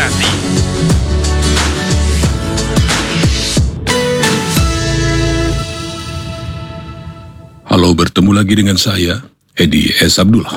Inspirasi. Halo, bertemu lagi dengan saya, Edi S. Abdullah.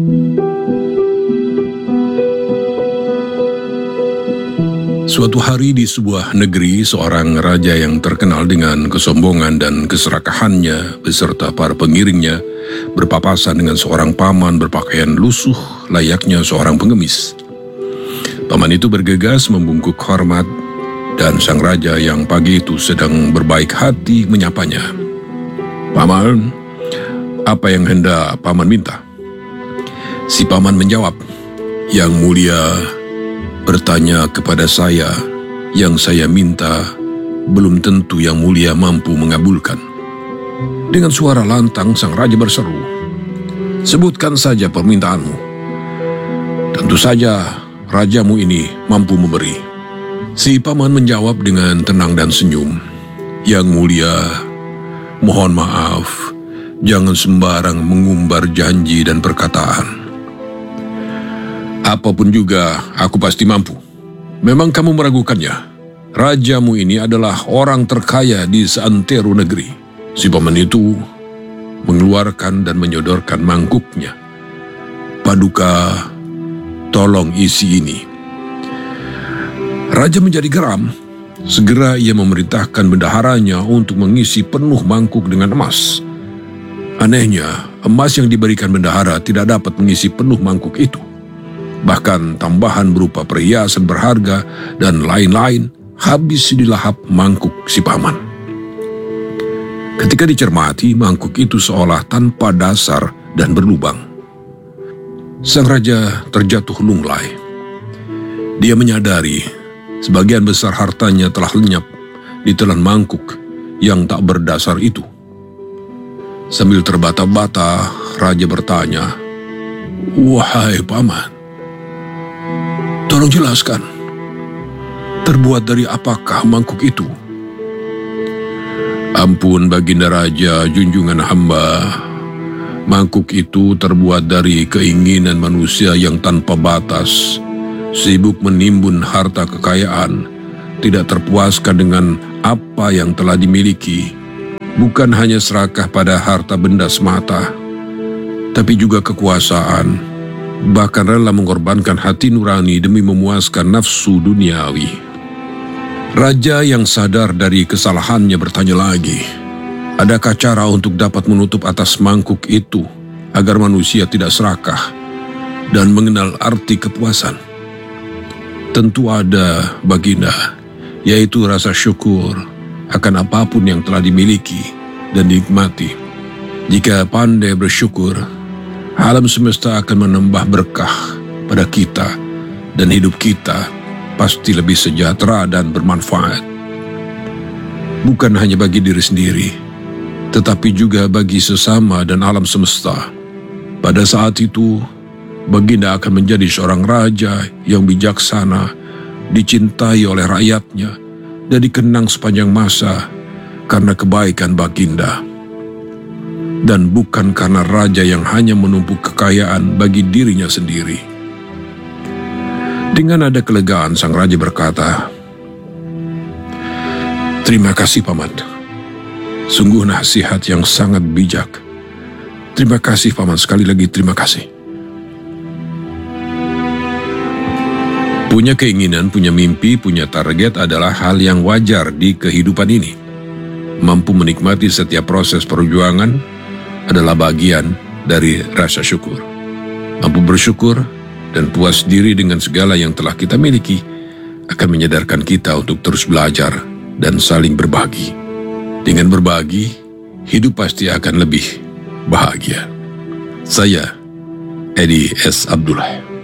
Suatu hari di sebuah negeri, seorang raja yang terkenal dengan kesombongan dan keserakahannya beserta para pengiringnya berpapasan dengan seorang paman berpakaian lusuh layaknya seorang pengemis. Paman itu bergegas membungkuk hormat dan sang raja yang pagi itu sedang berbaik hati menyapanya. "Paman, apa yang hendak paman minta?" Si paman menjawab, "Yang mulia bertanya kepada saya, yang saya minta belum tentu yang mulia mampu mengabulkan." Dengan suara lantang sang raja berseru, "Sebutkan saja permintaanmu. Tentu saja rajamu ini mampu memberi." Si paman menjawab dengan tenang dan senyum, "Yang mulia, mohon maaf, jangan sembarang mengumbar janji dan perkataan. Apapun juga, aku pasti mampu. Memang kamu meragukannya. Rajamu ini adalah orang terkaya di seantero negeri." Si paman itu mengeluarkan dan menyodorkan mangkuknya. "Paduka, tolong isi ini." Raja menjadi geram. Segera ia memerintahkan bendaharanya untuk mengisi penuh mangkuk dengan emas. Anehnya, emas yang diberikan bendahara tidak dapat mengisi penuh mangkuk itu. Bahkan tambahan berupa perhiasan berharga dan lain-lain habis dilahap mangkuk si paman. Ketika dicermati, mangkuk itu seolah tanpa dasar dan berlubang. Sang raja terjatuh lunglai. Dia menyadari sebagian besar hartanya telah lenyap di telan mangkuk yang tak berdasar itu. Sambil terbata-bata, raja bertanya, "Wahai paman, tolong jelaskan, terbuat dari apakah mangkuk itu?" "Ampun baginda raja, junjungan hamba. Mangkuk itu terbuat dari keinginan manusia yang tanpa batas, sibuk menimbun harta kekayaan, tidak terpuaskan dengan apa yang telah dimiliki. Bukan hanya serakah pada harta benda semata, tapi juga kekuasaan, bahkan rela mengorbankan hati nurani demi memuaskan nafsu duniawi." Raja yang sadar dari kesalahannya bertanya lagi, "Adakah cara untuk dapat menutup atas mangkuk itu agar manusia tidak serakah dan mengenal arti kepuasan?" "Tentu ada, baginda, yaitu rasa syukur akan apapun yang telah dimiliki dan dinikmati. Jika pandai bersyukur, alam semesta akan menambah berkah pada kita dan hidup kita pasti lebih sejahtera dan bermanfaat. Bukan hanya bagi diri sendiri, tetapi juga bagi sesama dan alam semesta. Pada saat itu, baginda akan menjadi seorang raja yang bijaksana, dicintai oleh rakyatnya, dan dikenang sepanjang masa karena kebaikan baginda. Dan bukan karena raja yang hanya menumpuk kekayaan bagi dirinya sendiri." Dengan nada kelegaan, sang raja berkata, "Terima kasih paman. Sungguh nasihat yang sangat bijak. Terima kasih paman, sekali lagi terima kasih." Punya keinginan, punya mimpi, punya target adalah hal yang wajar di kehidupan ini. Mampu menikmati setiap proses perjuangan adalah bagian dari rasa syukur. Mampu bersyukur dan puas diri dengan segala yang telah kita miliki akan menyadarkan kita untuk terus belajar dan saling berbagi. Dengan berbagi, hidup pasti akan lebih bahagia. Saya, Edi S. Abdullah.